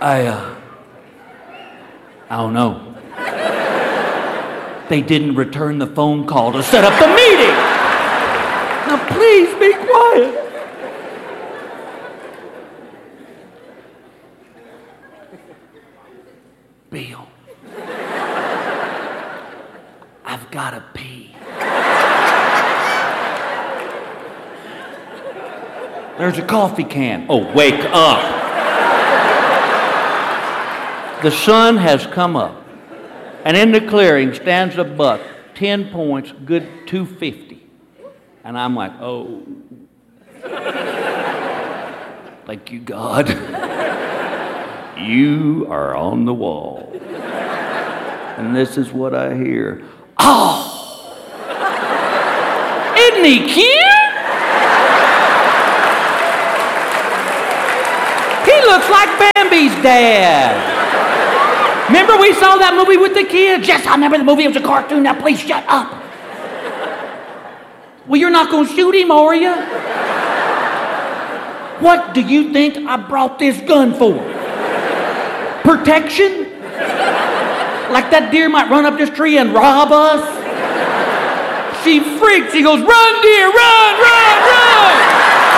I don't know. They didn't return the phone call to set up the meeting. Now please be quiet. Bill, I've gotta pee. There's a coffee can. Oh, wake up. The sun has come up. And in the clearing stands a buck, 10 points, good 250. And I'm like, oh. Thank you, God. You are on the wall. And this is what I hear. Oh! Isn't he cute? He looks like Bambi's dad. Remember we saw that movie with the kids? Yes, I remember the movie. It was a cartoon. Now please shut up. Well, you're not going to shoot him, are you? What do you think I brought this gun for? Protection? Like that deer might run up this tree and rob us? She freaks. She goes, run, deer, run, run, run!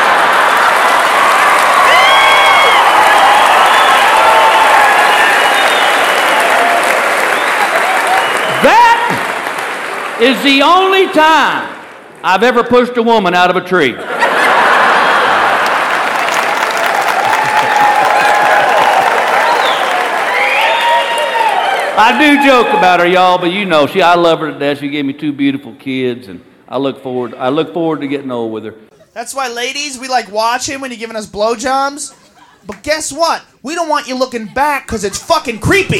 That is the only time I've ever pushed a woman out of a tree. I do joke about her, y'all, but you know, I love her to death. She gave me 2 beautiful kids, and I look forward to getting old with her. That's why, ladies, we like watching when you're giving us blowjobs. But guess what? We don't want you looking back because it's fucking creepy.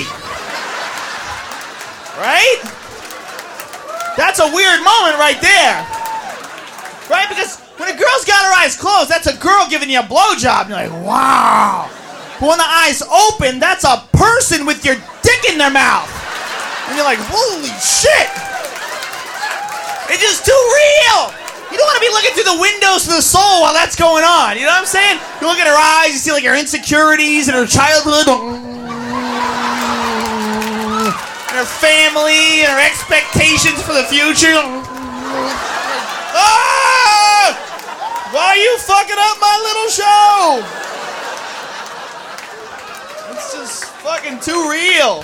Right? That's a weird moment right there. Right? Because when a girl's got her eyes closed, that's a girl giving you a blowjob. You're like, wow. But when the eyes open, that's a person with your dick in their mouth. And you're like, holy shit. It's just too real. You don't want to be looking through the windows to the soul while that's going on. You know what I'm saying? You look at her eyes, you see like her insecurities and her childhood. And her family and her expectations for the future. Ah! Why are you fucking up my little show? It's just fucking too real.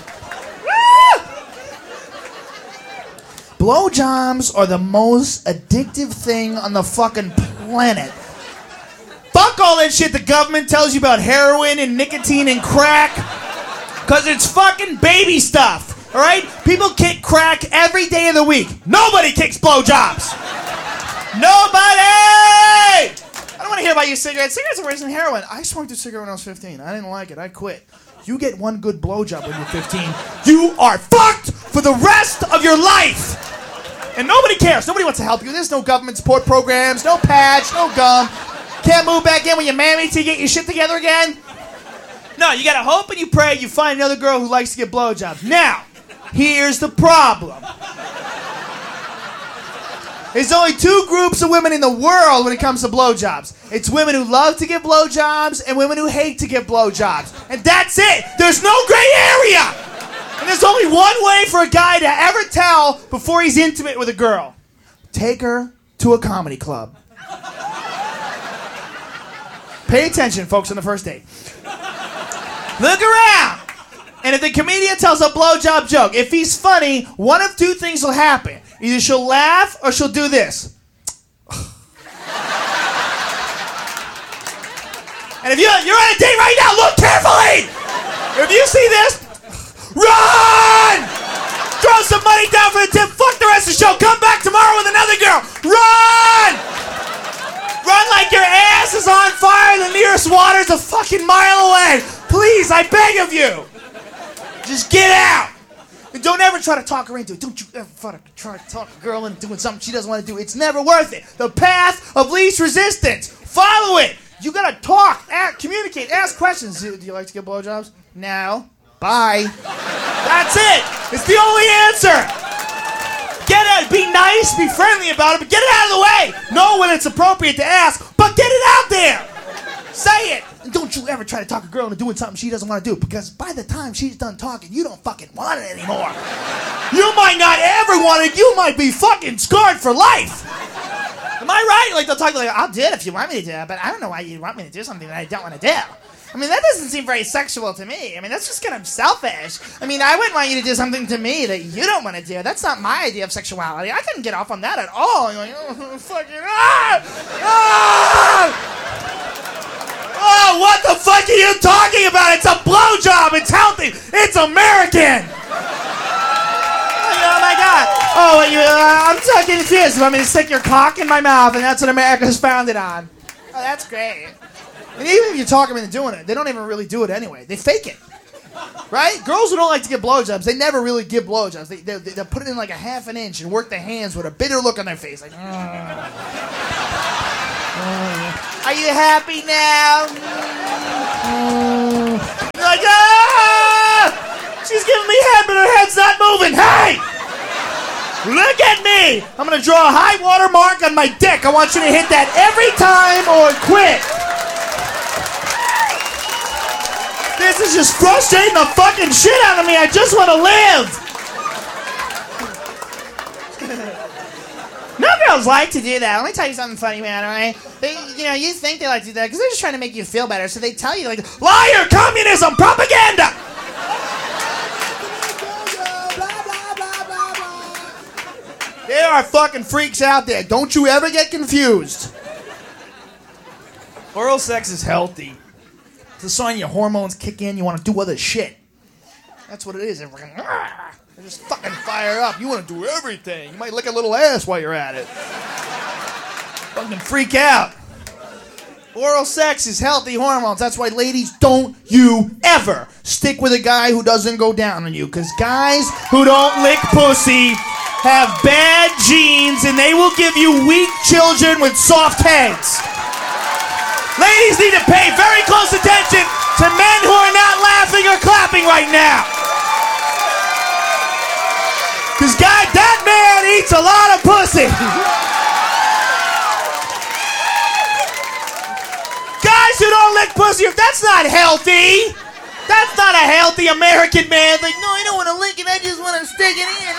Blowjobs are the most addictive thing on the fucking planet. Fuck all that shit the government tells you about heroin and nicotine and crack. Cause it's fucking baby stuff. Alright? People kick crack every day of the week. Nobody kicks blowjobs. Nobody! I don't want to hear about your cigarettes. Cigarettes are worse than heroin. I smoked a cigarette when I was 15. I didn't like it. I quit. You get one good blowjob when you're 15, you are fucked for the rest of your life. And nobody cares. Nobody wants to help you. There's no government support programs, no patch, no gum. Can't move back in when you're married till you get your shit together again. No, you gotta hope and you pray you find another girl who likes to get blowjobs. Now, here's the problem. There's only 2 groups of women in the world when it comes to blowjobs. It's women who love to give blowjobs and women who hate to give blowjobs. And that's it. There's no gray area. And there's only one way for a guy to ever tell before he's intimate with a girl. Take her to a comedy club. Pay attention, folks, on the first date. Look around. And if the comedian tells a blowjob joke, if he's funny, one of 2 things will happen. Either she'll laugh or she'll do this. And if you're on a date right now, look carefully! If you see this, run! Throw some money down for the tip. Fuck the rest of the show. Come back tomorrow with another girl. Run! Run like your ass is on fire and the nearest water's a fucking mile away. Please, I beg of you. Just get out. And don't ever try to talk her into it. Don't you ever try to talk a girl into doing something she doesn't want to do. It's never worth it. The path of least resistance. Follow it. You gotta talk, communicate, ask questions. Do you like to get blowjobs? No. Bye. That's it. It's the only answer. Get it. Be nice. Be friendly about it, but get it out of the way. Know when it's appropriate to ask, but get it out there. Say it. don't you ever try to talk a girl into doing something she doesn't want to do, because by the time she's done talking, you don't fucking want it anymore. You might not ever want it. You might be fucking scarred for life. Am I right? Like, they'll talk like, I'll do it if you want me to do it, but I don't know why you want me to do something that I don't want to do. I mean, that doesn't seem very sexual to me. I mean, that's just kind of selfish. I mean, I wouldn't want you to do something to me that you don't want to do. That's not my idea of sexuality. I couldn't get off on that at all. You're like, oh, fucking, Oh, what the fuck are you talking about? It's a blowjob. It's healthy. It's American. Oh, my God. Oh, I'm talking to this. You want me to stick your cock in my mouth, and that's what America's founded on. Oh, that's great. And even if you talk them into doing it, they don't even really do it anyway. They fake it. Right? Girls who don't like to give blowjobs, they never really give blowjobs. They'll put it in like a half an inch and work the hands with a bitter look on their face. Like, are you happy now? Like, she's giving me head, but her head's not moving. Hey! Look at me! I'm going to draw a high water mark on my dick. I want you to hit that every time or quit. This is just frustrating the fucking shit out of me. I just want to live. No girls like to do that. Let me tell you something funny, man, all right? You think they like to do that because they're just trying to make you feel better. So they tell you, like, liar, communism, propaganda. There are fucking freaks out there. Don't you ever get confused. Oral sex is healthy. It's a sign your hormones kick in, you want to do other shit. That's what it is. They just fucking fire up. You want to do everything. You might lick a little ass while you're at it. Fucking freak out. Oral sex is healthy hormones. That's why, ladies, don't you ever stick with a guy who doesn't go down on you. Because guys who don't lick pussy have bad genes and they will give you weak children with soft heads. Ladies need to pay very close attention to men who are not laughing or clapping right now. Because that man eats a lot of pussy. Guys who don't lick pussy, if that's not healthy, that's not a healthy American man. Like, no, I don't want to lick it, I just want to stick it in.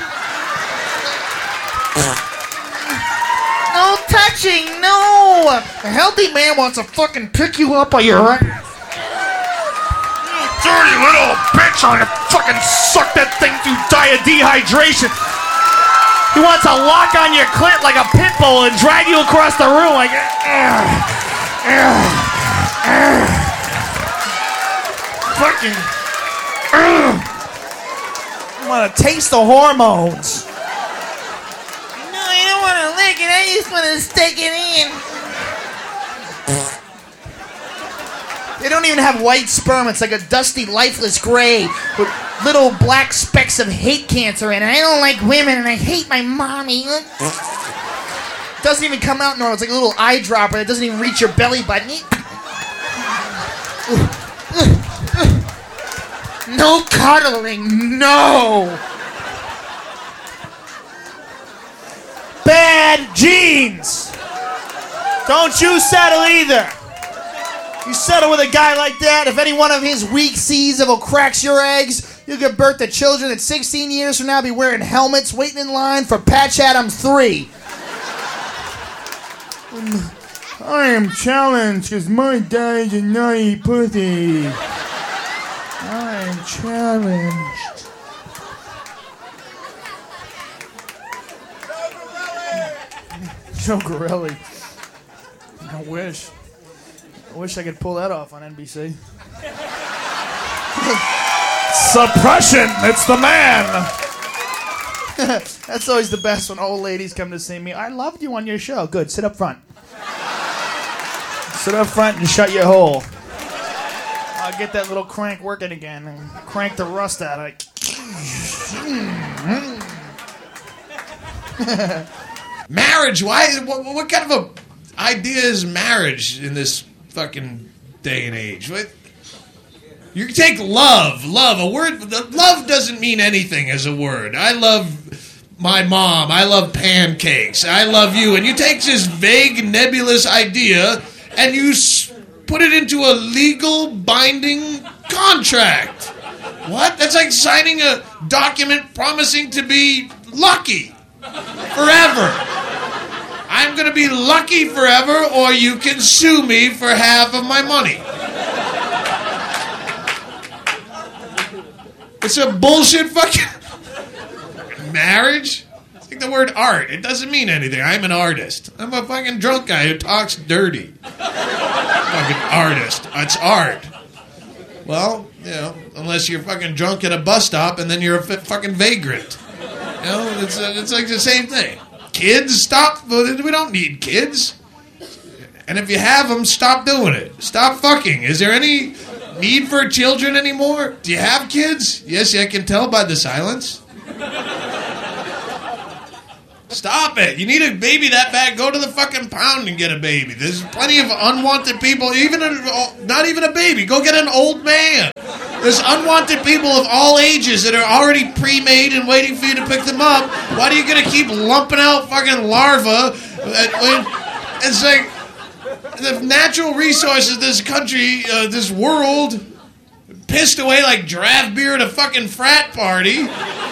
No touching, no! A healthy man wants to fucking pick you up by your ass. You dirty little bitch, I'm gonna fucking suck that thing through dehydration. He wants to lock on your clit like a pit bull and drag you across the room like... Fucking... I want to taste the hormones. I just want to stick it in. They don't even have white sperm. It's like a dusty, lifeless gray with little black specks of hate cancer in it. I don't like women and I hate my mommy. It doesn't even come out normal. It's like a little eyedropper that doesn't even reach your belly button. No cuddling, no. Bad genes. Don't you settle either. You settle with a guy like that, if any one of his weak seeds will cracks your eggs, you'll give birth to children that 16 years from now be wearing helmets, waiting in line for Patch Adams 3. I am challenged because my dad did not eat pussy. I am challenged. Joe Gorelli. I wish I could pull that off on NBC. Suppression! It's the man! That's always the best when old ladies come to see me. I loved you on your show. Good. Sit up front. Sit up front and shut your hole. I'll get that little crank working again and crank the rust out of it. Marriage? Why? What kind of a idea is marriage in this fucking day and age? What? You take love. A word. Love doesn't mean anything as a word. I love my mom. I love pancakes. I love you. And you take this vague, nebulous idea and you put put it into a legal binding contract. What? That's like signing a document promising to be lucky forever. I'm going to be lucky forever, or you can sue me for half of my money. It's a bullshit fucking marriage. It's like the word art. It doesn't mean anything. I'm an artist. I'm a fucking drunk guy who talks dirty. Fucking artist. It's art. Well, you know, unless you're fucking drunk at a bus stop and then you're a fucking vagrant. You know, it's like the same thing. Kids, stop. We don't need kids. And if you have them, stop doing it. Stop fucking. Is there any need for children anymore? Do you have kids? Yes, I can tell by the silence. Stop it. You need a baby that bad, go to the fucking pound and get a baby. There's plenty of unwanted people, not even a baby. Go get an old man. There's unwanted people of all ages that are already pre-made and waiting for you to pick them up. Why are you going to keep lumping out fucking larvae? It's like the natural resources of this country, this world, pissed away like draft beer at a fucking frat party.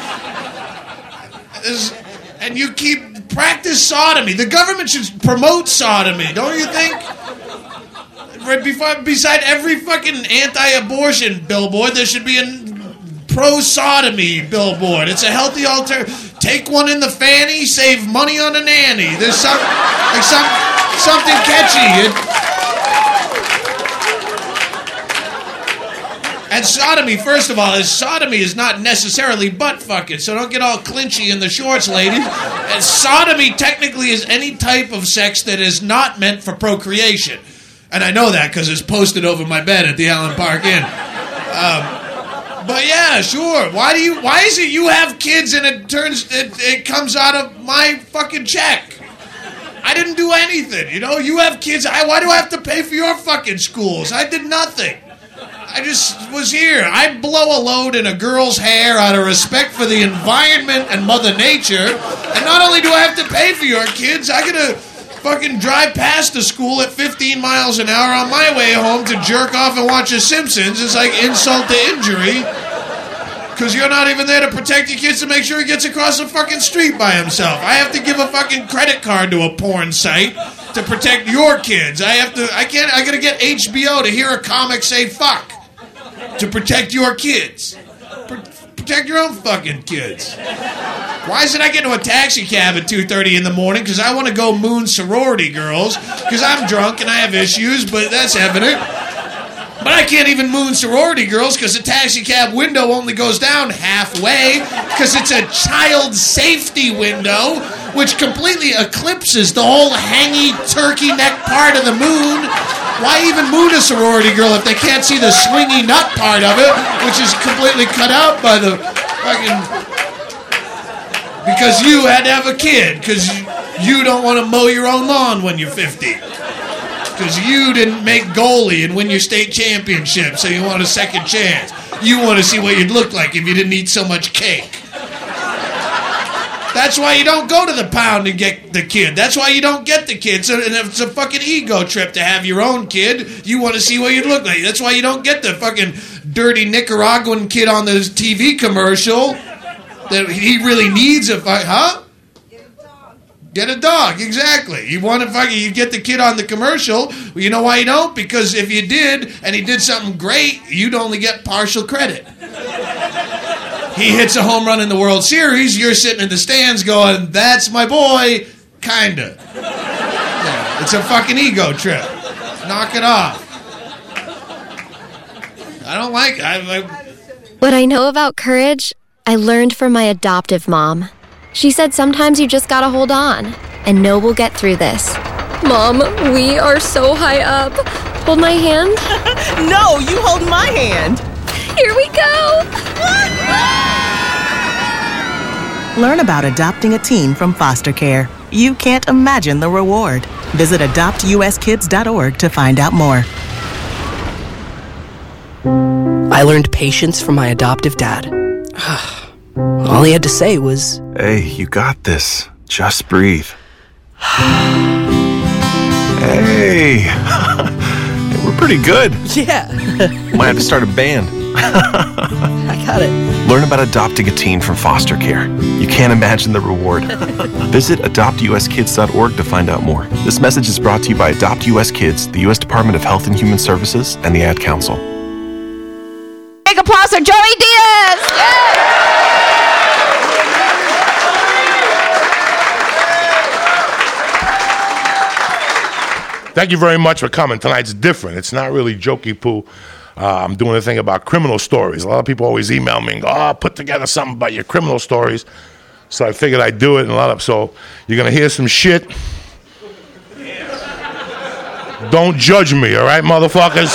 And you keep practice sodomy. The government should promote sodomy, don't you think? Beside every fucking anti-abortion billboard, there should be a pro-sodomy billboard. It's a healthy alternative. Take one in the fanny, save money on a nanny. There's something catchy. And sodomy, first of all, sodomy is not necessarily butt fucking, so don't get all clinchy in the shorts, ladies. And sodomy technically is any type of sex that is not meant for procreation. And I know that because it's posted over my bed at the Allen Park Inn. But yeah, sure. Why is it you have kids and it comes out of my fucking check? I didn't do anything, you know? You have kids. Why do I have to pay for your fucking schools? I did nothing. I just was here. I blow a load in a girl's hair out of respect for the environment and Mother Nature. And not only do I have to pay for your kids, I gotta fucking drive past the school at 15 miles an hour on my way home to jerk off and watch The Simpsons. It's like insult to injury. Because you're not even there to protect your kids to make sure he gets across the fucking street by himself. I have to give a fucking credit card to a porn site to protect your kids. I gotta get HBO to hear a comic say fuck. To protect your kids. Protect your own fucking kids. Why is it I get into a taxi cab at 2:30 in the morning? Because I want to go moon sorority girls. Because I'm drunk and I have issues, but that's evident. But I can't even moon sorority girls because the taxi cab window only goes down halfway because it's a child safety window, which completely eclipses the whole hangy turkey neck part of the moon. Why even moon a sorority girl if they can't see the swingy nut part of it, which is completely cut out by the fucking... Because you had to have a kid, because you don't want to mow your own lawn when you're 50. Because you didn't make goalie and win your state championship, so you want a second chance. You want to see what you'd look like if you didn't eat so much cake. That's why you don't go to the pound and get the kid. That's why you don't get the kid. So, and it's a fucking ego trip to have your own kid. You want to see what you'd look like. That's why you don't get the fucking dirty Nicaraguan kid on the TV commercial that he really needs a huh? Get a dog, exactly. You want to you get the kid on the commercial. Well, you know why you don't? Because if you did, and he did something great, you'd only get partial credit. He hits a home run in the World Series, you're sitting in the stands going, that's my boy, kinda. Yeah, it's a fucking ego trip. Knock it off. I don't like it. What I know about courage, I learned from my adoptive mom. She said sometimes you just gotta hold on and know we'll get through this. Mom, we are so high up. Hold my hand. No, you hold my hand. Here we go. Learn about adopting a teen from foster care. You can't imagine the reward. Visit adoptuskids.org to find out more. I learned patience from my adoptive dad. All he had to say was, "Hey, you got this. Just breathe." Hey, we're pretty good. Yeah, Might have to start a band. I got it. Learn about adopting a teen from foster care. You can't imagine the reward. Visit adoptuskids.org to find out more. This message is brought to you by Adopt US Kids, the U.S. Department of Health and Human Services, and the Ad Council. Big applause for Joey Diaz! Thank you very much for coming. Tonight's different. It's not really jokey poo. I'm doing a thing about criminal stories. A lot of people always email me and go, "Oh, put together something about your criminal stories." So I figured I'd do it. So you're going to hear some shit. Don't judge me, all right, motherfuckers?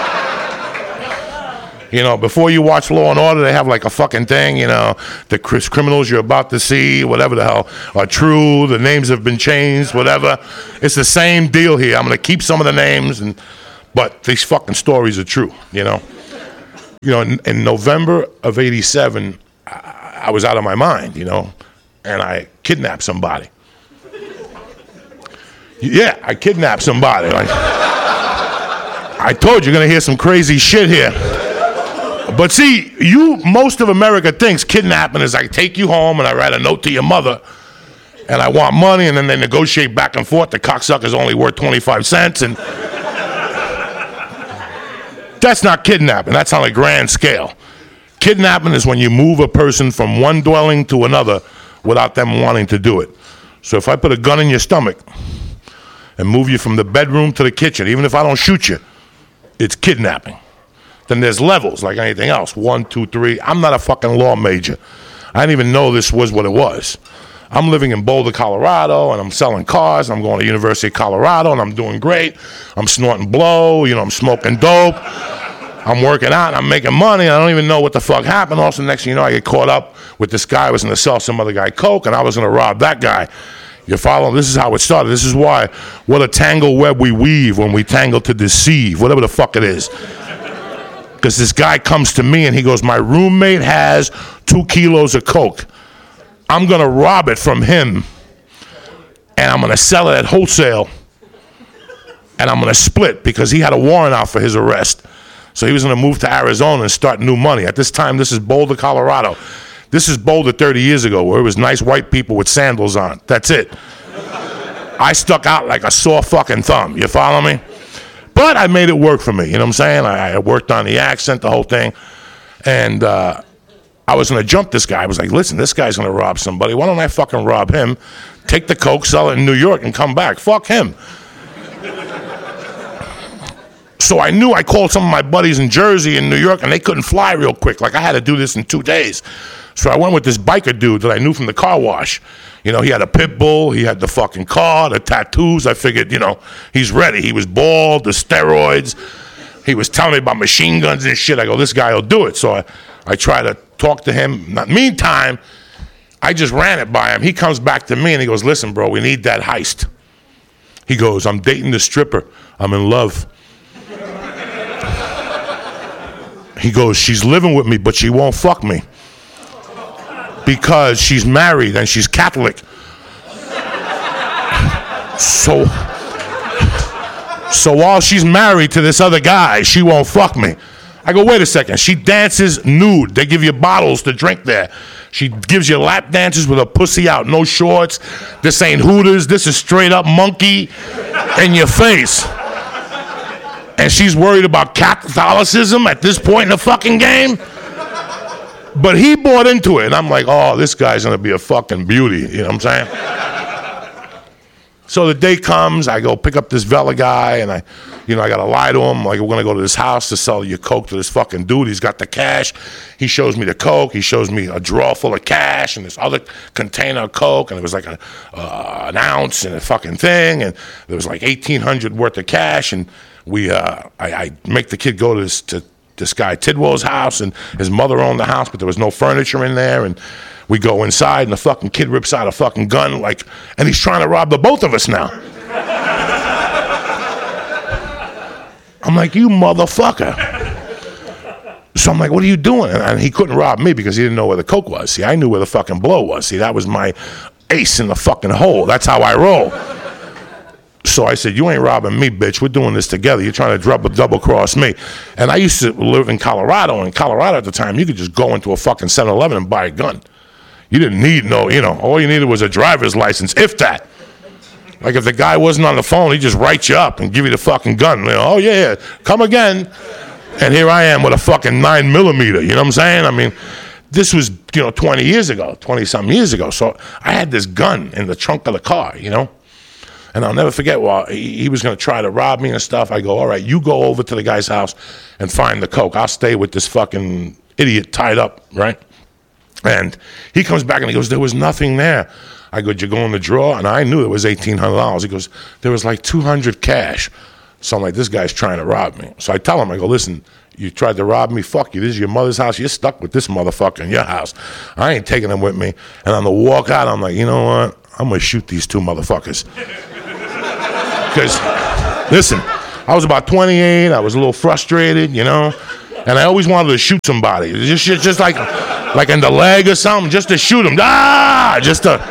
You know, before you watch Law & Order, they have like a fucking thing, you know, the criminals you're about to see, whatever the hell, are true, the names have been changed, whatever. It's the same deal here. I'm going to keep some of the names, but these fucking stories are true, you know. You know, in November of 87, I was out of my mind, you know, and I kidnapped somebody. Yeah, I kidnapped somebody. I told you, you're going to hear some crazy shit here. But see, most of America thinks kidnapping is I take you home and I write a note to your mother and I want money, and then they negotiate back and forth. The cocksucker's only worth 25 cents. And that's not kidnapping. That's on a grand scale. Kidnapping is when you move a person from one dwelling to another without them wanting to do it. So if I put a gun in your stomach and move you from the bedroom to the kitchen, even if I don't shoot you, it's kidnapping. Then there's levels like anything else. 1, 2, 3. I'm not a fucking law major. I didn't even know this was what it was. I'm living in Boulder, Colorado, and I'm selling cars. I'm going to University of Colorado, and I'm doing great. I'm snorting blow. You know, I'm smoking dope. I'm working out, and I'm making money. And I don't even know what the fuck happened. Also, next thing you know, I get caught up with this guy. I was going to sell some other guy coke, and I was going to rob that guy. You follow? This is how it started. This is why. What a tangle web we weave when we tangle to deceive, whatever the fuck it is. Because this guy comes to me and he goes, my roommate has 2 kilos of coke. I'm going to rob it from him and I'm going to sell it at wholesale and I'm going to split because he had a warrant out for his arrest. So he was going to move to Arizona and start new money. At this time, this is Boulder, Colorado. This is Boulder 30 years ago where it was nice white people with sandals on. That's it. I stuck out like a sore fucking thumb. You follow me? But I made it work for me, you know what I'm saying? I worked on the accent, the whole thing. And I was going to jump this guy. I was like, listen, this guy's going to rob somebody. Why don't I fucking rob him, take the coke, sell it in New York, and come back? Fuck him. So I knew I called some of my buddies in Jersey and New York, and they couldn't fly real quick. Like, I had to do this in 2 days. So I went with this biker dude that I knew from the car wash. You know, he had a pit bull, he had the fucking car, the tattoos. I figured, you know, he's ready. He was bald, the steroids. He was telling me about machine guns and shit. I go, this guy will do it. So I try to talk to him. Meantime, I just ran it by him. He comes back to me and he goes, listen, bro, we need that heist. He goes, I'm dating the stripper. I'm in love. He goes, she's living with me, but she won't fuck me. Because she's married and she's Catholic. So while she's married to this other guy, she won't fuck me. I go, wait a second. She dances nude. They give you bottles to drink there. She gives you lap dances with her pussy out, no shorts. This ain't Hooters. This is straight up monkey in your face. And she's worried about Catholicism at this point in the fucking game. But he bought into it, and I'm like, oh, this guy's going to be a fucking beauty. You know what I'm saying? So the day comes, I go pick up this Vela guy, and I got to lie to him. Like, we're going to go to this house to sell your coke to this fucking dude. He's got the cash. He shows me the coke. He shows me a drawer full of cash and this other container of coke, and it was like an ounce and a fucking thing, and there was like $1,800 worth of cash, and I make the kid go to this guy Tidwell's house, and his mother owned the house, but there was no furniture in there, and we go inside, and the fucking kid rips out a fucking gun, and he's trying to rob the both of us now. I'm like, you motherfucker. So I'm like, what are you doing? And he couldn't rob me because he didn't know where the coke was. See, I knew where the fucking blow was. See, that was my ace in the fucking hole. That's how I roll. So I said, you ain't robbing me, bitch. We're doing this together. You're trying to double cross me. And I used to live in Colorado. In Colorado at the time, you could just go into a fucking 7-Eleven and buy a gun. You didn't need all you needed was a driver's license, if that. Like if the guy wasn't on the phone, he'd just write you up and give you the fucking gun. Oh yeah, come again. And here I am with a fucking 9mm. You know what I'm saying? I mean, this was 20 years ago, 20-something years ago. So I had this gun in the trunk of the car, And I'll never forget, he was going to try to rob me and stuff. I go, all right, you go over to the guy's house and find the coke. I'll stay with this fucking idiot tied up, right? And he comes back and he goes, there was nothing there. I go, did you go in the drawer? And I knew it was $1,800. He goes, there was like $200 cash. So I'm like, this guy's trying to rob me. So I tell him, I go, listen, you tried to rob me, fuck you. This is your mother's house. You're stuck with this motherfucker in your house. I ain't taking him with me. And on the walk out, I'm like, you know what? I'm going to shoot these two motherfuckers. Because, listen, I was about 28. I was a little frustrated, And I always wanted to shoot somebody. Just like in the leg or something, just to shoot him. Just to,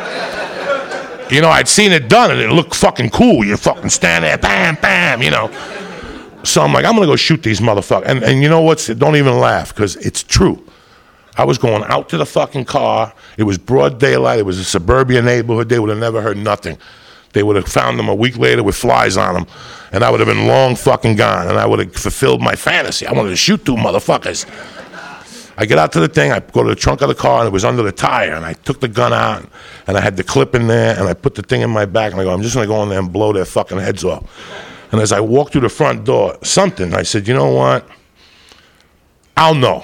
I'd seen it done and it looked fucking cool. You fucking stand there, bam, bam, So I'm like, I'm going to go shoot these motherfuckers. And you know what? Don't even laugh, because it's true. I was going out to the fucking car. It was broad daylight. It was a suburban neighborhood. They would have never heard nothing. They would have found them a week later with flies on them. And I would have been long fucking gone. And I would have fulfilled my fantasy. I wanted to shoot two motherfuckers. I get out to the thing. I go to the trunk of the car, and it was under the tire. And I took the gun out, and I had the clip in there, and I put the thing in my back. And I go, I'm just going to go in there and blow their fucking heads off. And as I walked through the front door, I said, you know what? I'll know.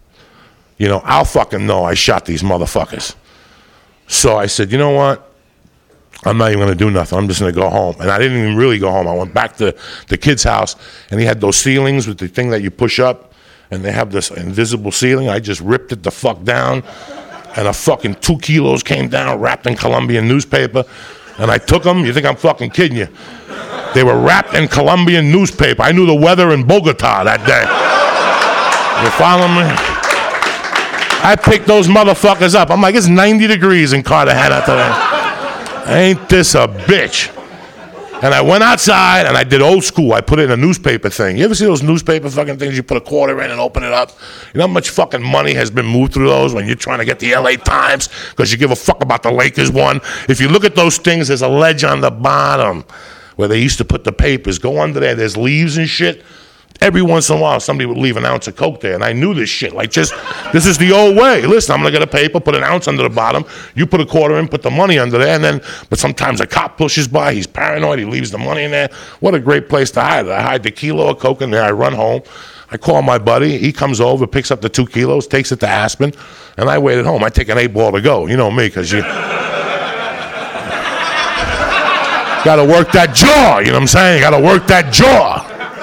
I'll fucking know I shot these motherfuckers. So I said, you know what? I'm not even going to do nothing. I'm just going to go home. And I didn't even really go home. I went back to the kid's house, and he had those ceilings with the thing that you push up, and they have this invisible ceiling. I just ripped it the fuck down, and a fucking 2 kilos came down, wrapped in Colombian newspaper, and I took them. You think I'm fucking kidding you? They were wrapped in Colombian newspaper. I knew the weather in Bogota that day. You follow me? I picked those motherfuckers up. I'm like, it's 90 degrees in Cartagena today. Ain't this a bitch? And I went outside and I did old school. I put it in a newspaper thing. You ever see those newspaper fucking things? You put a quarter in and open it up. You know how much fucking money has been moved through those when you're trying to get the LA Times because you give a fuck about the Lakers one? If you look at those things, there's a ledge on the bottom where they used to put the papers. Go under there. There's leaves and shit. Every once in a while, somebody would leave an ounce of coke there, and I knew this shit. This is the old way. Listen, I'm gonna get a paper, put an ounce under the bottom. You put a quarter in, put the money under there, but sometimes a cop pushes by. He's paranoid. He leaves the money in there. What a great place to hide. I hide the kilo of coke in there. I run home. I call my buddy. He comes over, picks up the 2 kilos, takes it to Aspen, and I wait at home. I take an 8-ball to go. You know me, because you gotta work that jaw. You know what I'm saying? You gotta work that jaw.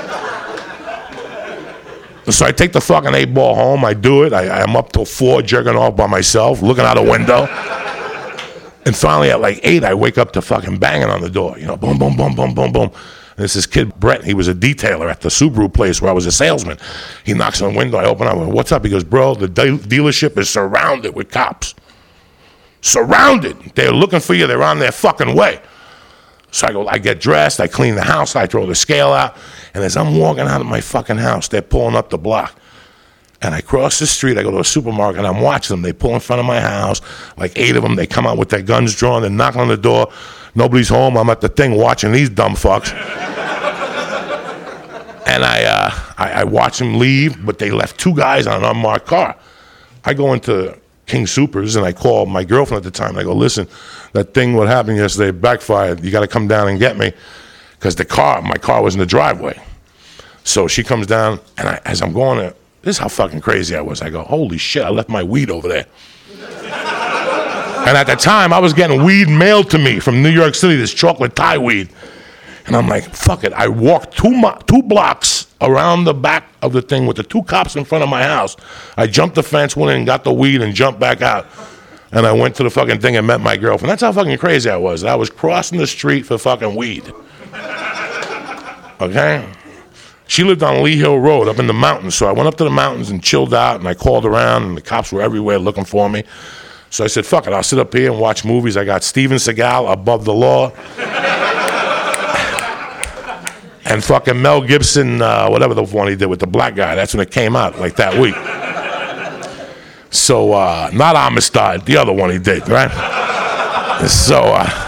So I take the fucking 8-ball home. I do it. I'm up till 4 jerking off by myself, looking out a window. And finally at like 8, I wake up to fucking banging on the door. Boom, boom, boom, boom, boom, boom. And it's this kid, Brett. He was a detailer at the Subaru place where I was a salesman. He knocks on the window. I open up. I go, what's up? He goes, bro, the dealership is surrounded with cops. Surrounded. They're looking for you. They're on their fucking way. So I get dressed, I clean the house, I throw the scale out, and as I'm walking out of my fucking house, they're pulling up the block. And I cross the street, I go to a supermarket, and I'm watching them. They pull in front of my house, like 8 of them. They come out with their guns drawn, they knock on the door. Nobody's home. I'm at the thing watching these dumb fucks. And I watch them leave, but they left 2 guys on an unmarked car. I go into King Supers, and I call my girlfriend at the time. I go, listen, that thing what happened yesterday backfired. You got to come down and get me, because my car was in the driveway. So she comes down, and as I'm going there, this is how fucking crazy I was. I go, holy shit, I left my weed over there. And at the time, I was getting weed mailed to me from New York City, this chocolate Thai weed. And I'm like, fuck it. I walked 2 blocks around the back of the thing with the 2 cops in front of my house. I jumped the fence, went in and got the weed and jumped back out. And I went to the fucking thing and met my girlfriend. That's how fucking crazy I was. I was crossing the street for fucking weed. Okay? She lived on Lee Hill Road up in the mountains. So I went up to the mountains and chilled out, and I called around, and the cops were everywhere looking for me. So I said, fuck it, I'll sit up here and watch movies. I got Steven Seagal, Above the Law. And fucking Mel Gibson, whatever the one he did with the black guy, that's when it came out, like that week. So, not Amistad, the other one he did, right? So,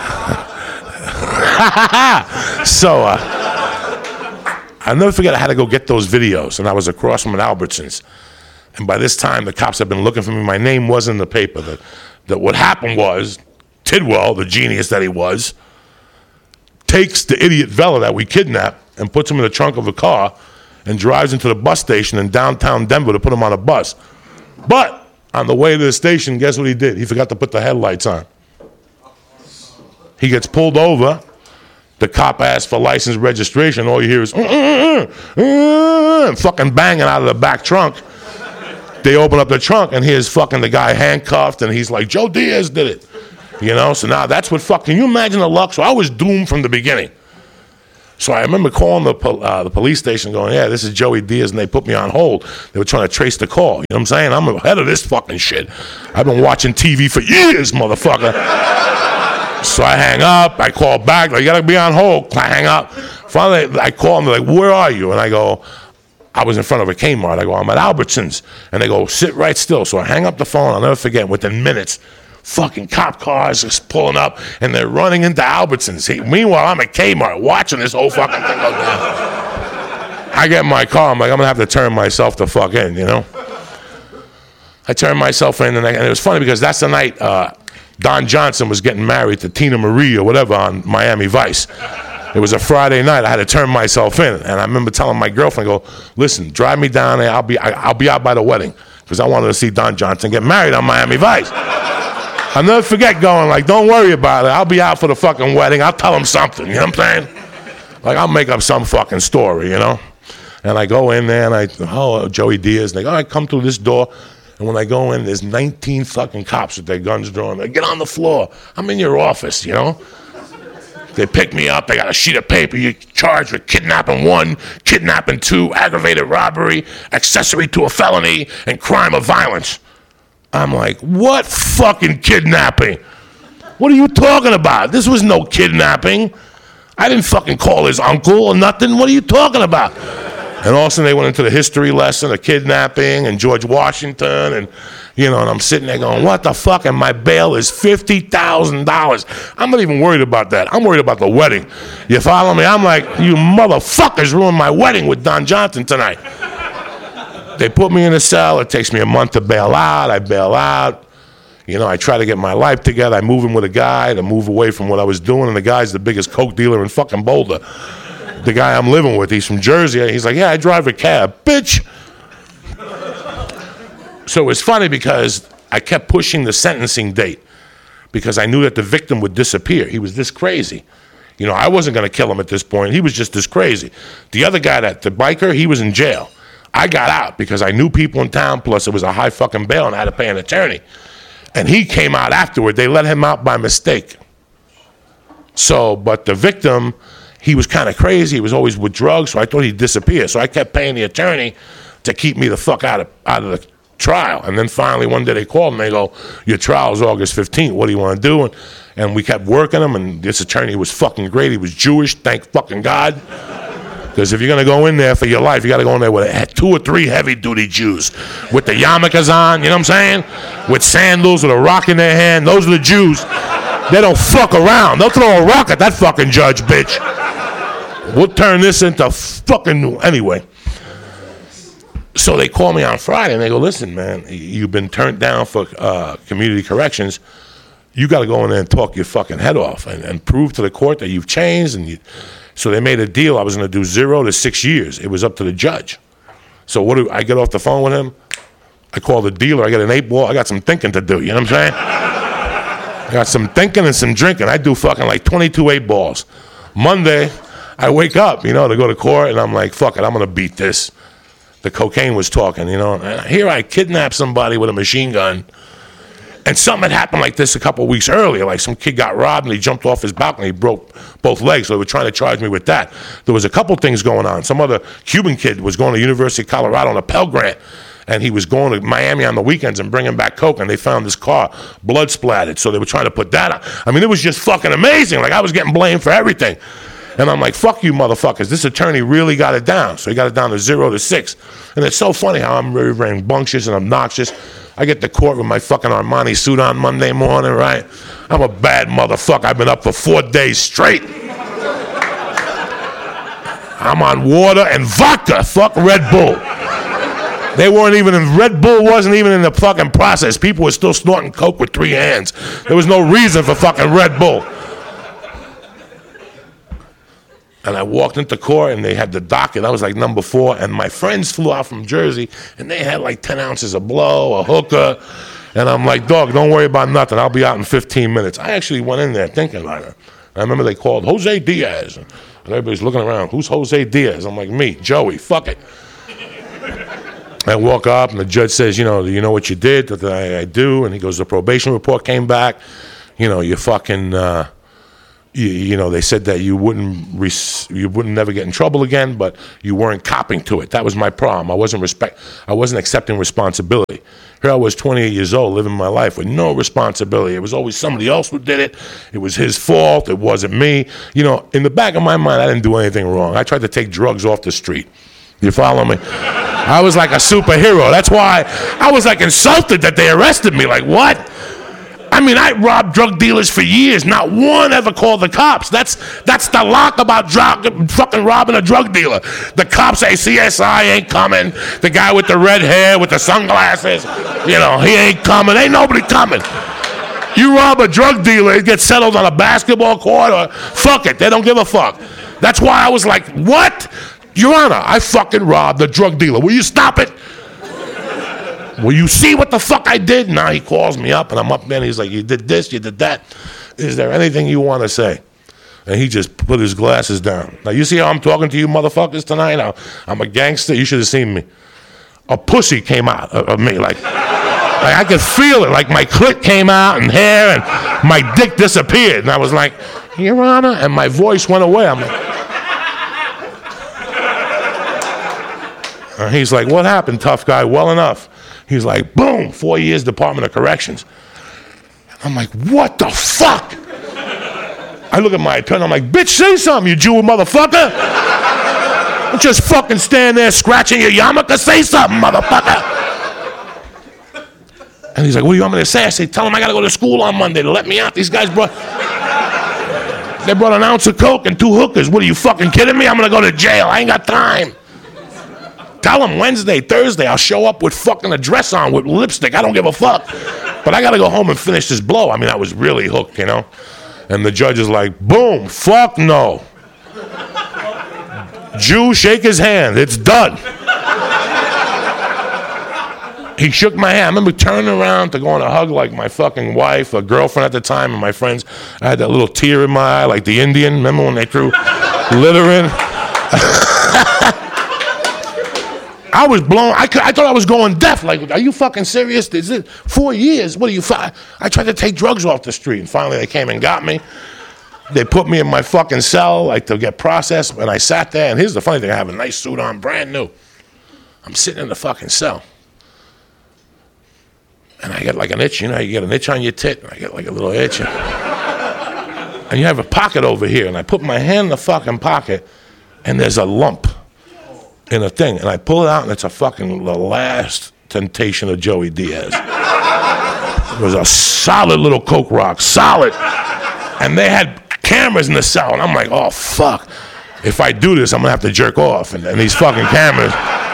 I'll never forget I had to go get those videos, and I was across from an Albertsons. And by this time, the cops had been looking for me. My name was in the paper. That what happened was, Tidwell, the genius that he was, takes the idiot fella that we kidnapped and puts him in the trunk of a car and drives into the bus station in downtown Denver to put him on a bus. But on the way to the station, guess what he did? He forgot to put the headlights on. He gets pulled over. The cop asks for license registration. All you hear is fucking banging out of the back trunk. They open up the trunk and here's fucking the guy handcuffed, and he's like, Joe Diaz did it. You know, so now that's what can you imagine the luck? So I was doomed from the beginning. So I remember calling the police station going, yeah, this is Joey Diaz, and they put me on hold. They were trying to trace the call. You know what I'm saying? I'm ahead of this fucking shit. I've been watching TV for years, motherfucker. So I hang up, I call back, like, you gotta be on hold. I hang up. Finally, I call them, they're like, where are you? And I go, I was in front of a Kmart. I go, I'm at Albertsons. And they go, sit right still. So I hang up the phone. I'll never forget, within minutes, fucking cop cars just pulling up, and they're running into Albertsons. Meanwhile, I'm at Kmart watching this whole fucking thing go down. I get in my car. I'm like, I'm going to have to turn myself the fuck in, you know? I turned myself in, and it was funny because that's the night Don Johnson was getting married to Tina Marie or whatever on Miami Vice. It was a Friday night. I had to turn myself in, and I remember telling my girlfriend, "Go, listen, drive me down there. I'll be out by the wedding because I wanted to see Don Johnson get married on Miami Vice." I'll never forget going like, "Don't worry about it. I'll be out for the fucking wedding. I'll tell him something." You know what I'm saying? Like I'll make up some fucking story, you know. And I go in there and Joey Diaz. And they go, all right, come through this door. And when I go in, there's 19 fucking cops with their guns drawn. They get on the floor. I'm in your office, you know. They pick me up. They got a sheet of paper. You're charged with kidnapping 1, kidnapping 2, aggravated robbery, accessory to a felony, and crime of violence. I'm like, what fucking kidnapping? What are you talking about? This was no kidnapping. I didn't fucking call his uncle or nothing. What are you talking about? And all of a sudden they went into the history lesson of kidnapping and George Washington, and you know, and I'm sitting there going, what the fuck? And my bail is $50,000. I'm not even worried about that. I'm worried about the wedding. You follow me? I'm like, you motherfuckers ruined my wedding with Don Johnson tonight. They put me in a cell. It takes me a month to bail out. I bail out. You know, I try to get my life together. I move in with a guy to move away from what I was doing, and the guy's the biggest coke dealer in fucking Boulder. The guy I'm living with, he's from Jersey. He's like, yeah, I drive a cab. Bitch. So it's funny because I kept pushing the sentencing date because I knew that the victim would disappear. He was this crazy. You know, I wasn't going to kill him at this point. He was just this crazy. The other guy, the biker, he was in jail. I got out because I knew people in town, plus it was a high fucking bail and I had to pay an attorney. And he came out afterward. They let him out by mistake. So, but the victim, he was kind of crazy. He was always with drugs, so I thought he'd disappear. So I kept paying the attorney to keep me the fuck out of the trial. And then finally one day they called and they go, your trial is August 15th. What do you want to do? And we kept working him, and this attorney was fucking great. He was Jewish, thank fucking God. Because if you're going to go in there for your life, you got to go in there with 2 or 3 heavy-duty Jews. With the yarmulkes on, you know what I'm saying? With sandals, with a rock in their hand. Those are the Jews. They don't fuck around. They'll throw a rock at that fucking judge, bitch. We'll turn this into fucking... Anyway. So they call me on Friday, and they go, listen, man, you've been turned down for community corrections. You got to go in there and talk your fucking head off and prove to the court that you've changed. And so they made a deal. I was going to do 0 to 6 years. It was up to the judge. So I get off the phone with him. I call the dealer. I get an 8-ball. I got some thinking to do. You know what I'm saying? I got some thinking and some drinking. I do fucking like 22 8-balls. Monday, I wake up, you know, to go to court, and I'm like, fuck it, I'm going to beat this. The cocaine was talking, you know. And here I kidnapped somebody with a machine gun. And something had happened like this a couple of weeks earlier. Like some kid got robbed and he jumped off his balcony. He broke both legs, so they were trying to charge me with that. There was a couple things going on. Some other Cuban kid was going to University of Colorado on a Pell Grant, and he was going to Miami on the weekends and bringing back coke, and they found this car blood splattered, so they were trying to put that on. I mean, it was just fucking amazing. Like I was getting blamed for everything. And I'm like, fuck you motherfuckers. This attorney really got it down. So he got it down to 0 to 6. And it's so funny how I'm very rambunctious and obnoxious. I get to court with my fucking Armani suit on Monday morning, right? I'm a bad motherfucker. I've been up for 4 days straight. I'm on water and vodka. Fuck Red Bull. They weren't even in, Red Bull wasn't even in the fucking process. People were still snorting coke with 3 hands. There was no reason for fucking Red Bull. And I walked into court, and they had the docket. I was like number 4, and my friends flew out from Jersey, and they had like 10 ounces of blow, a hooker. And I'm like, dog, don't worry about nothing. I'll be out in 15 minutes. I actually went in there thinking like that. I remember they called Jose Diaz. And everybody's looking around. Who's Jose Diaz? I'm like, me, Joey, fuck it. I walk up, and the judge says, you know what you did? I do. And he goes, the probation report came back. You fucking... they said that you wouldn't never get in trouble again, but you weren't copping to it. That was my problem. I wasn't accepting responsibility. Here I was 28 years old, living my life with no responsibility. It was always somebody else who did it. It was his fault. It wasn't me. In the back of my mind, I didn't do anything wrong. I tried to take drugs off the street. You follow me? I was like a superhero. That's why I was like insulted that they arrested me. Like, what? I mean, I robbed drug dealers for years. Not one ever called the cops. That's the lock about fucking robbing a drug dealer. The cops say CSI ain't coming. The guy with the red hair with the sunglasses, he ain't coming. Ain't nobody coming. You rob a drug dealer, it gets settled on a basketball court, or fuck it, they don't give a fuck. That's why I was like, what? Your Honor, I fucking robbed a drug dealer. Will you stop it? Will you see what the fuck I did? Now he calls me up, and I'm up there, and he's like, you did this, you did that. Is there anything you want to say? And he just put his glasses down. Now, you see how I'm talking to you motherfuckers tonight? I'm a gangster. You should have seen me. A pussy came out of me. Like I could feel it. Like my clit came out and hair, and my dick disappeared. And I was like, Your Honor, and my voice went away. I'm like... And he's like, what happened, tough guy? Well enough. He's like, boom, 4 years Department of Corrections. I'm like, what the fuck? I look at my attorney, I'm like, bitch, say something, you Jew motherfucker. Don't just fucking stand there scratching your yarmulke. Say something, motherfucker. And he's like, what do you want me to say? I say, tell him I got to go to school on Monday to let me out. These guys brought an ounce of coke and 2 hookers. What, are you fucking kidding me? I'm going to go to jail. I ain't got time. Tell them Wednesday, Thursday, I'll show up with fucking a dress on with lipstick. I don't give a fuck. But I got to go home and finish this blow. I mean, I was really hooked, And the judge is like, boom, fuck no. Jew, shake his hand. It's done. He shook my hand. I remember turning around to go on a hug like my fucking wife, a girlfriend at the time, and my friends. I had that little tear in my eye like the Indian. Remember when they threw litter in? I was blown. I thought I was going deaf. Like, are you fucking serious? Is it 4 years? What are you? I tried to take drugs off the street, and finally they came and got me. They put me in my fucking cell, like, to get processed, and I sat there. And here's the funny thing: I have a nice suit on, brand new. I'm sitting in the fucking cell, and I get like an itch. You get an itch on your tit. And I get like a little itch, and you have a pocket over here. And I put my hand in the fucking pocket, and there's a lump in a thing, and I pull it out, and it's the last temptation of Joey Diaz. It was a solid little coke rock, solid. And they had cameras in the cell, and I'm like, oh, fuck. If I do this, I'm going to have to jerk off, and these fucking cameras.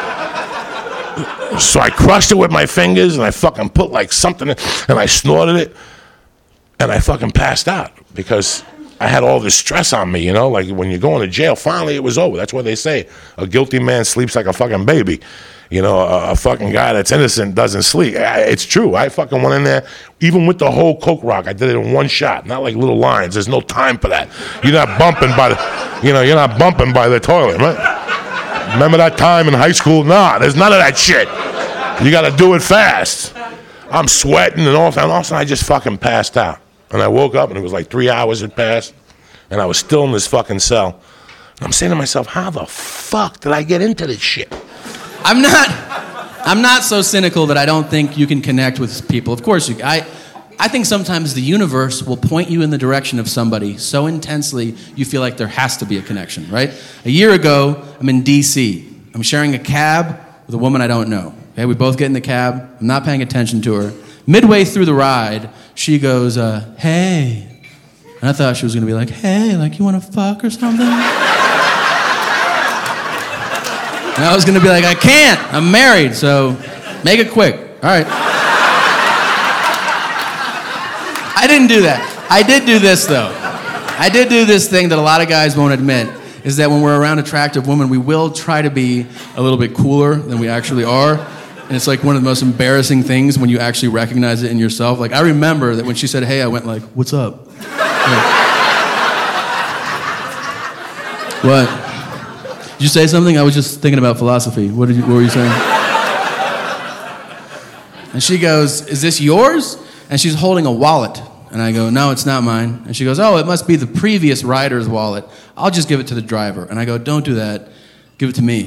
So I crushed it with my fingers, and I fucking put like something in, and I snorted it, and I fucking passed out, because I had all this stress on me, like when you're going to jail, finally it was over. That's what they say. A guilty man sleeps like a fucking baby. A fucking guy that's innocent doesn't sleep. It's true. I fucking went in there, even with the whole coke rock, I did it in one shot, not like little lines. There's no time for that. You're not bumping by the toilet, right? Remember that time in high school? Nah, there's none of that shit. You got to do it fast. I'm sweating and all of a sudden I just fucking passed out. And I woke up, and it was like 3 hours had passed, and I was still in this fucking cell. And I'm saying to myself, how the fuck did I get into this shit? I'm not so cynical that I don't think you can connect with people. Of course, I think sometimes the universe will point you in the direction of somebody so intensely you feel like there has to be a connection, right? A year ago, I'm in D.C. I'm sharing a cab with a woman I don't know. Okay, we both get in the cab. I'm not paying attention to her. Midway through the ride, she goes, hey. And I thought she was going to be like, hey, like you want to fuck or something? And I was going to be like, I can't. I'm married, so make it quick. All right. I didn't do that. I did do this, though. I did do this thing that a lot of guys won't admit, is that when we're around attractive women, we will try to be a little bit cooler than we actually are. And it's like one of the most embarrassing things when you actually recognize it in yourself. Like, I remember that when she said, hey, I went like, what's up? Like, what? Did you say something? I was just thinking about philosophy. What were you saying? And she goes, is this yours? And she's holding a wallet. And I go, no, it's not mine. And she goes, oh, it must be the previous rider's wallet. I'll just give it to the driver. And I go, don't do that. Give it to me.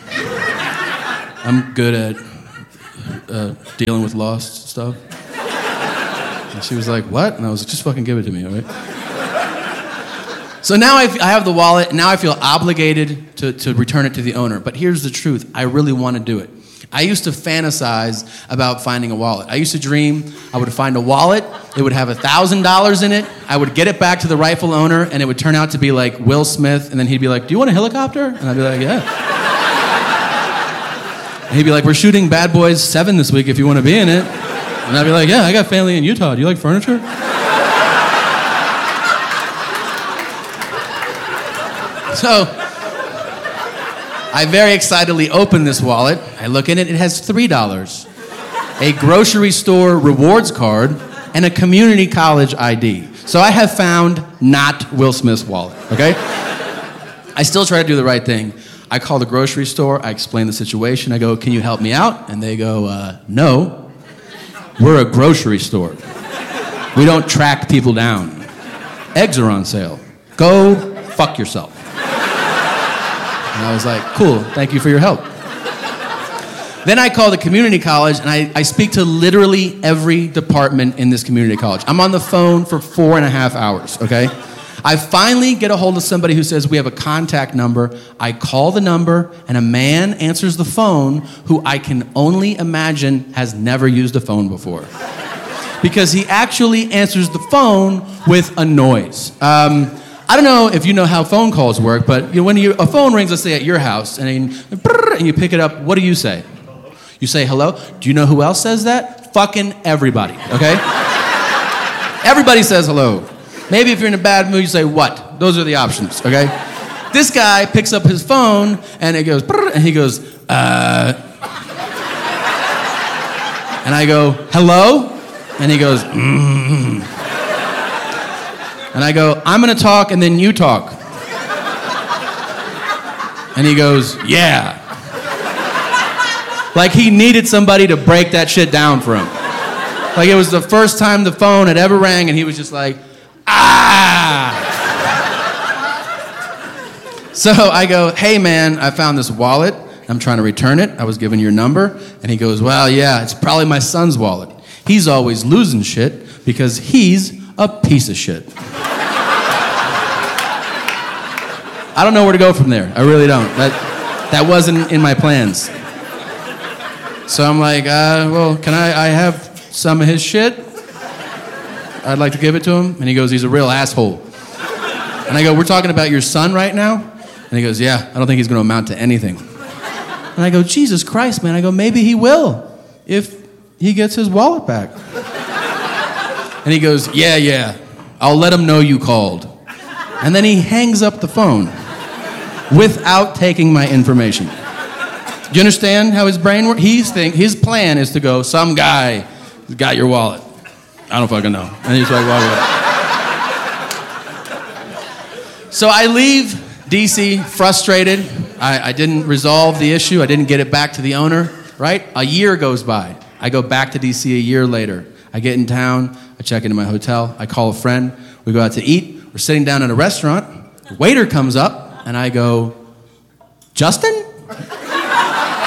I'm good at dealing with lost stuff. And she was like, what? And I was like, just fucking give it to me, all right? So now I have the wallet, and now I feel obligated to return it to the owner. But here's the truth. I really want to do it. I used to fantasize about finding a wallet. I used to dream I would find a wallet, it would have $1,000 in it, I would get it back to the rightful owner, and it would turn out to be like Will Smith, and then he'd be like, do you want a helicopter? And I'd be like, yeah. And he'd be like, we're shooting Bad Boys 7 this week if you want to be in it. And I'd be like, yeah, I got family in Utah. Do you like furniture? So I very excitedly open this wallet. I look in it. It has $3, a grocery store rewards card, and a community college ID. So I have found not Will Smith's wallet, okay? I still try to do the right thing. I call the grocery store. I explain the situation. I go, can you help me out? And they go, no. We're a grocery store. We don't track people down. Eggs are on sale. Go fuck yourself. And I was like, cool, thank you for your help. Then I call the community college, and I speak to literally every department in this community college. I'm on the phone for 4.5 hours, okay? I finally get a hold of somebody who says, we have a contact number. I call the number, and a man answers the phone who I can only imagine has never used a phone before. Because he actually answers the phone with a noise. I don't know if you know how phone calls work, but when a phone rings, let's say at your house, and you pick it up, what do you say? You say hello? Do you know who else says that? Fucking everybody, okay? Everybody says hello. Maybe if you're in a bad mood, you say what? Those are the options, okay? This guy picks up his phone, and it goes, and he goes, And I go, hello? And he goes, And I go, I'm going to talk, and then you talk. And he goes, yeah. Like he needed somebody to break that shit down for him. Like it was the first time the phone had ever rang, and he was just like, ah! So I go, hey man, I found this wallet. I'm trying to return it. I was given your number. And he goes, well, yeah, it's probably my son's wallet. He's always losing shit because he's a piece of shit. I don't know where to go from there. I really don't. That wasn't in my plans. So I'm like, well, can I have some of his shit? I'd like to give it to him. And he goes, he's a real asshole. And I go, we're talking about your son right now? And he goes, yeah, I don't think he's going to amount to anything. And I go, Jesus Christ, man. I go, maybe he will if he gets his wallet back. And he goes, yeah, I'll let him know you called. And then he hangs up the phone without taking my information. Do you understand how his brain works? His plan is to go, some guy got your wallet. I don't fucking know. And he's like, walk away. So I leave D.C. frustrated. I didn't resolve the issue. I didn't get it back to the owner, right? A year goes by. I go back to D.C. a year later. I get in town. I check into my hotel. I call a friend. We go out to eat. We're sitting down at a restaurant. The waiter comes up, and I go, Justin?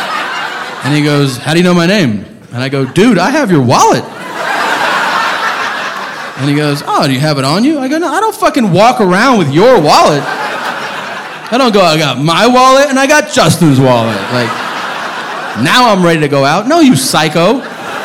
And he goes, how do you know my name? And I go, dude, I have your wallet. And he goes, oh, do you have it on you? I go, no, I don't fucking walk around with your wallet. I don't go, I got my wallet and I got Justin's wallet. Like, now I'm ready to go out. No, you psycho.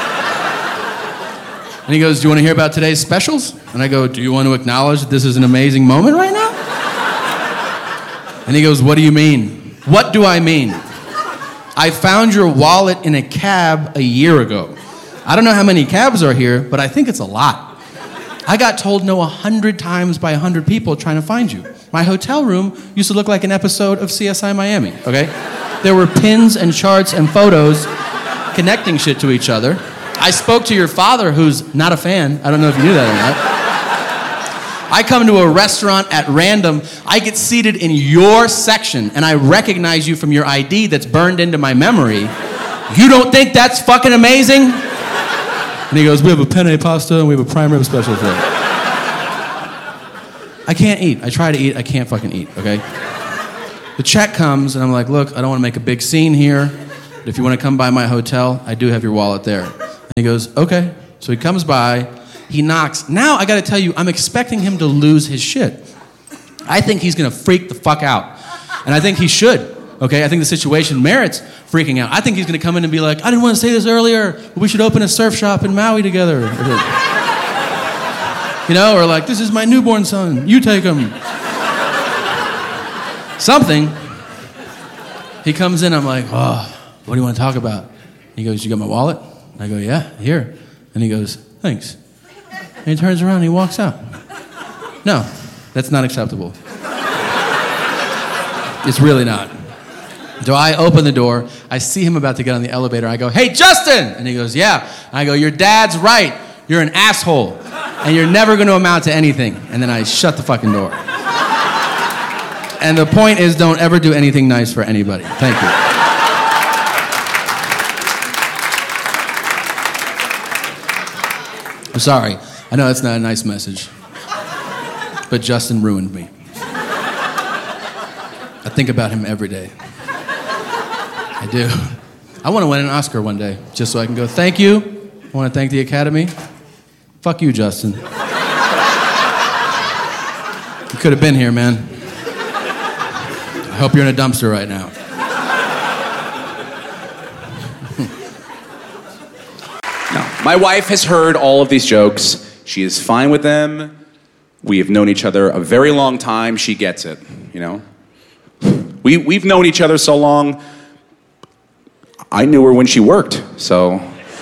And he goes, do you want to hear about today's specials? And I go, do you want to acknowledge that this is an amazing moment right now? And he goes, what do you mean? What do I mean? I found your wallet in a cab a year ago. I don't know how many cabs are here, but I think it's a lot. I got told no 100 times by 100 people trying to find you. My hotel room used to look like an episode of CSI Miami, okay? There were pins and charts and photos connecting shit to each other. I spoke to your father, who's not a fan. I don't know if you knew that or not. I come to a restaurant at random. I get seated in your section, and I recognize you from your ID that's burned into my memory. You don't think that's fucking amazing? And he goes, we have a penne pasta, and we have a prime rib special for it. I can't eat. I try to eat. I can't fucking eat, okay? The check comes, and I'm like, look, I don't want to make a big scene here. But if you want to come by my hotel, I do have your wallet there. And he goes, okay. So he comes by, he knocks. Now, I got to tell you, I'm expecting him to lose his shit. I think he's going to freak the fuck out. And I think he should, okay? I think the situation merits freaking out. I think he's going to come in and be like, I didn't want to say this earlier, but we should open a surf shop in Maui together. You know, or like, this is my newborn son, you take him. Something. He comes in, I'm like, oh, what do you want to talk about? He goes, you got my wallet? I go, yeah, here. And he goes, thanks. And he turns around and he walks out. No, that's not acceptable. It's really not. So I open the door, I see him about to get on the elevator, I go, hey, Justin! And he goes, yeah. And I go, your dad's right. You're an asshole. And you're never going to amount to anything. And then I shut the fucking door. And the point is, don't ever do anything nice for anybody. Thank you. I'm sorry. I know that's not a nice message. But Justin ruined me. I think about him every day. I do. I want to win an Oscar one day, just so I can go, thank you. I want to thank the Academy. Fuck you, Justin. You could have been here, man. I hope you're in a dumpster right now. No. My wife has heard all of these jokes. She is fine with them. We have known each other a very long time. She gets it, you know? We've known each other so long, I knew her when she worked, so...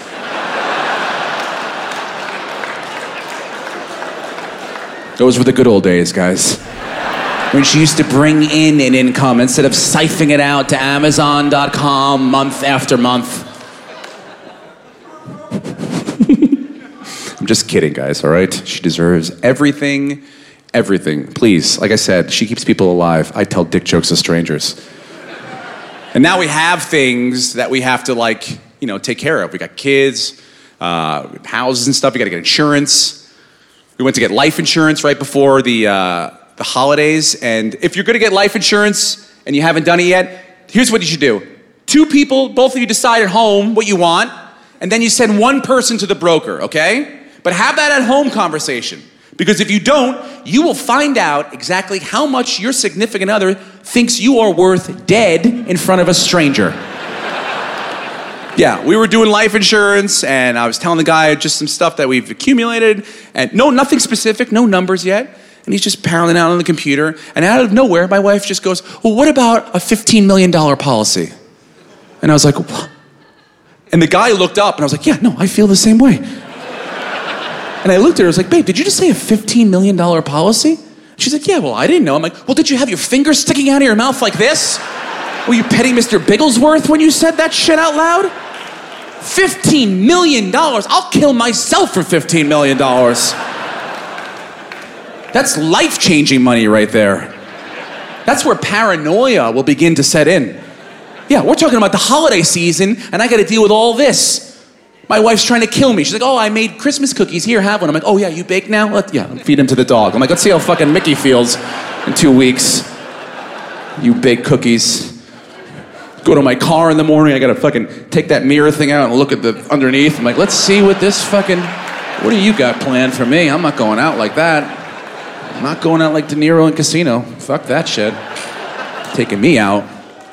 Those were the good old days, guys. When she used to bring in an income instead of siphoning it out to Amazon.com month after month. I'm just kidding, guys, all right? She deserves everything, everything. Please, like I said, she keeps people alive. I tell dick jokes to strangers. And now we have things that we have to, like, you know, take care of. We got kids, houses and stuff. We got to get insurance. We went to get life insurance right before the holidays. And if you're going to get life insurance and you haven't done it yet, here's what you should do. 2 people, both of you decide at home what you want, and then you send one person to the broker, okay? But have that at home conversation. Because if you don't, you will find out exactly how much your significant other thinks you are worth dead in front of a stranger. Yeah, we were doing life insurance, and I was telling the guy just some stuff that we've accumulated, and nothing specific, no numbers yet. And he's just pounding out on the computer, and out of nowhere, my wife just goes, well, what about a $15 million policy? And I was like, what? And the guy looked up, and I was like, yeah, no, I feel the same way. And I looked at her, I was like, babe, did you just say a $15 million policy? She's like, yeah, well, I didn't know. I'm like, well, did you have your fingers sticking out of your mouth like this? Were you petting Mr. Bigglesworth when you said that shit out loud? $15 million? I'll kill myself for $15 million. That's life-changing money right there. That's where paranoia will begin to set in. Yeah, we're talking about the holiday season, and I got to deal with all this. My wife's trying to kill me. She's like, oh, I made Christmas cookies. Here, have one. I'm like, oh, yeah, you bake now? Yeah, feed them to the dog. I'm like, let's see how fucking Mickey feels in 2 weeks. You bake cookies. Go to my car in the morning. I got to fucking take that mirror thing out and look at the underneath. I'm like, let's see what this fucking What do you got planned for me? I'm not going out like that. I'm not going out like De Niro in Casino. Fuck that shit. Taking me out.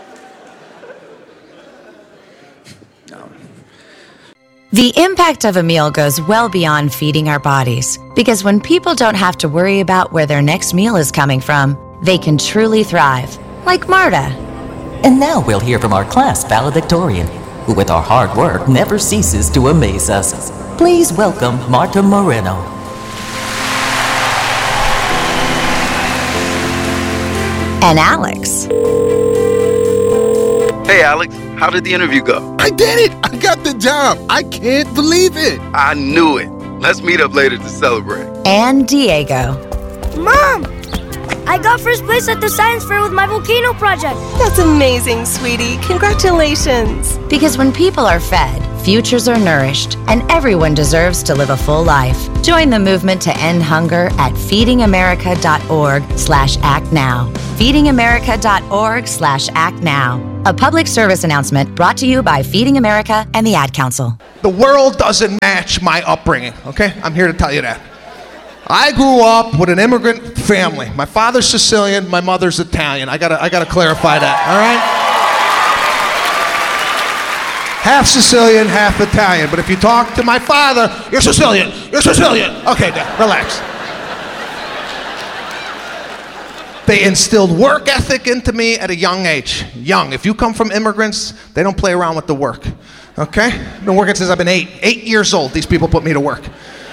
The impact of a meal goes well beyond feeding our bodies, because when people don't have to worry about where their next meal is coming from, they can truly thrive, like Marta. And now we'll hear from our class valedictorian, who with our hard work never ceases to amaze us. Please welcome Marta Moreno. And Alex. Hey, Alex, how did the interview go? I did it! I got the job! I can't believe it! I knew it. Let's meet up later to celebrate. And Diego. Mom! I got first place at the science fair with my volcano project. That's amazing, sweetie. Congratulations. Because when people are fed, futures are nourished, and everyone deserves to live a full life. Join the movement to end hunger at feedingamerica.org/actnow. feedingamerica.org/actnow. A public service announcement brought to you by Feeding America and the Ad Council. The world doesn't match my upbringing, okay? I'm here to tell you that. I grew up with an immigrant family. My father's Sicilian, my mother's Italian. I gotta clarify that, all right? Half Sicilian, half Italian. But if you talk to my father, you're Sicilian, you're Sicilian. Okay, Dad, relax. They instilled work ethic into me at a young age. Young. If you come from immigrants, they don't play around with the work. Okay? I've been working since I've been 8 years old. These people put me to work.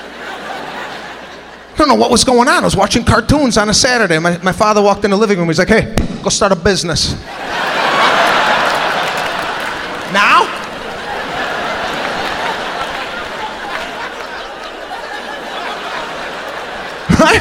I don't know what was going on. I was watching cartoons on a Saturday. My father walked in the living room. He's like, hey, go start a business. Now? Right?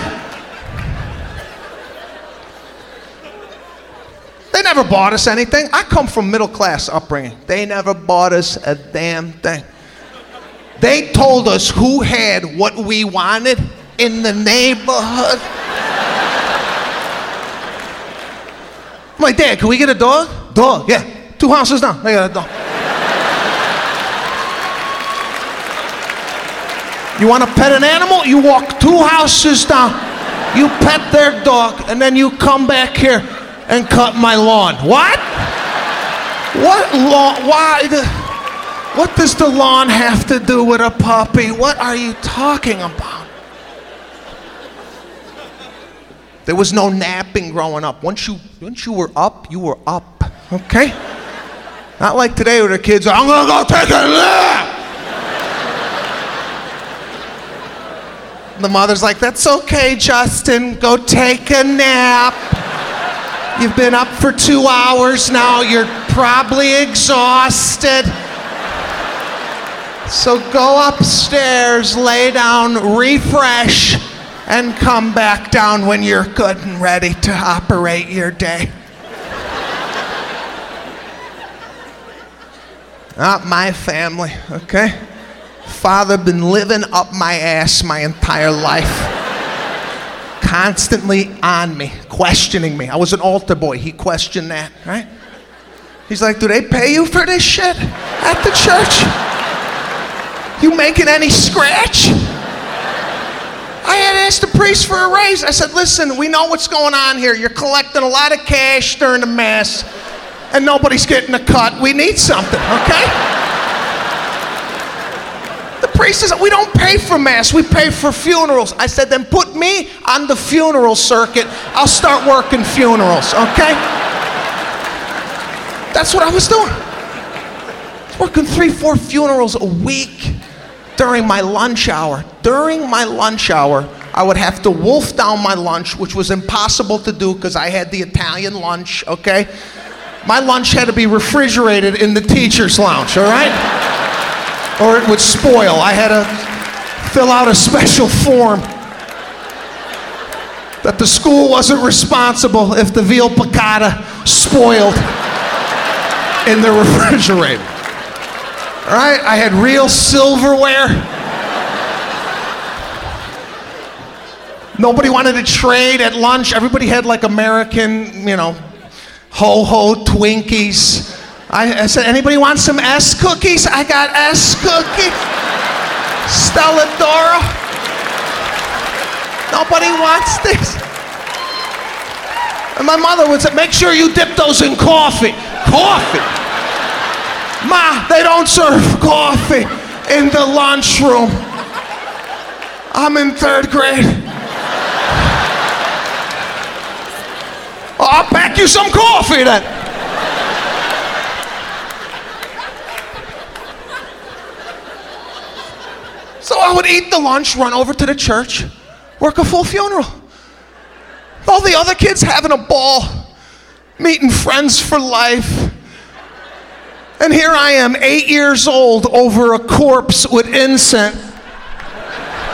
They never bought us anything. I come from middle class upbringing. They never bought us a damn thing. They told us who had what we wanted in the neighborhood. I'm like, Dad, can we get a dog? Dog, yeah. 2 houses down, they got a dog. You want to pet an animal? You walk 2 houses down. You pet their dog, and then you come back here and cut my lawn. What? What lawn? Why? What does the lawn have to do with a puppy? What are you talking about? There was no napping growing up. Once you were up, you were up. Okay? Not like today where the kids are, I'm gonna go take a nap. The mother's like, that's okay, Justin. Go take a nap. You've been up for 2 hours now. You're probably exhausted. So go upstairs, lay down, refresh, and come back down when you're good and ready to operate your day. Not my family, okay? Father been living up my ass my entire life. Constantly on me, questioning me. I was an altar boy, he questioned that, right? He's like, do they pay you for this shit at the church? You making any scratch? I had asked the priest for a raise. I said, listen, we know what's going on here. You're collecting a lot of cash during the mass, and nobody's getting a cut. We need something, okay? The priest says, we don't pay for mass, we pay for funerals. I said, then put me on the funeral circuit. I'll start working funerals, okay? That's what I was doing. I was working 3-4 funerals a week. During my lunch hour. During my lunch hour, I would have to wolf down my lunch, which was impossible to do because I had the Italian lunch, okay? My lunch had to be refrigerated in the teacher's lounge, all right? Or it would spoil. I had to fill out a special form that the school wasn't responsible if the veal piccata spoiled in the refrigerator. All right, I had real silverware. Nobody wanted to trade at lunch. Everybody had like American, ho-ho Twinkies. I said, anybody want some S cookies? I got S cookies. Stella Dora. Nobody wants this. And my mother would say, make sure you dip those in coffee. Coffee? Ma, they don't serve coffee in the lunchroom. I'm in 3rd grade. I'll pack you some coffee then. So I would eat the lunch, run over to the church, work a full funeral. All the other kids having a ball, meeting friends for life. And here I am, 8 years old, over a corpse with incense.